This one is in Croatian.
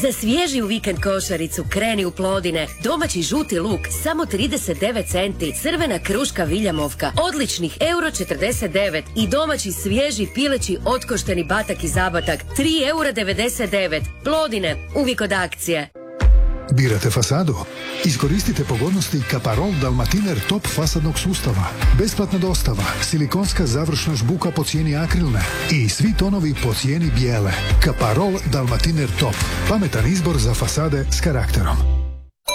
Za svježiju vikend košaricu kreni u Plodine. Domaći žuti luk samo 39 centi. Crvena kruška Viljamovka odličnih €49 i domaći svježi pileći otkošteni batak i zabatak €3,99. Plodine, uvijek od akcije. Birate fasadu? Iskoristite pogodnosti Kaparol Dalmatiner Top fasadnog sustava. Besplatna dostava, silikonska završna žbuka po cijeni akrilne i svi tonovi po cijeni bijele. Kaparol Dalmatiner Top. Pametan izbor za fasade s karakterom.